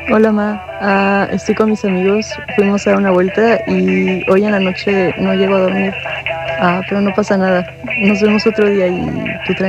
Hola Ma, estoy con mis amigos, fuimos a dar una vuelta y hoy en la noche no llego a dormir, pero no pasa nada, nos vemos otro día y tú